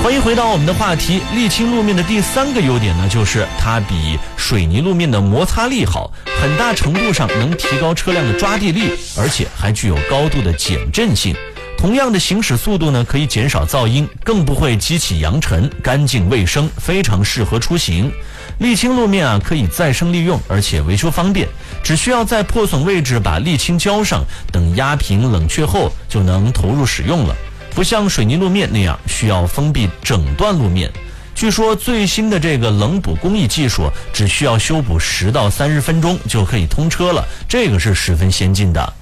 欢迎回到我们的话题，沥青路面的第3个优点呢，就是它比水泥路面的摩擦力好，很大程度上能提高车辆的抓地力，而且还具有高度的减震性。同样的行驶速度呢，可以减少噪音，更不会激起扬尘，干净卫生，非常适合出行。沥青路面可以再生利用，而且维修方便，只需要在破损位置把沥青浇上，等压平冷却后就能投入使用了。不像水泥路面那样需要封闭整段路面。据说最新的这个冷补工艺技术，只需要修补10到30分钟就可以通车了，这个是十分先进的。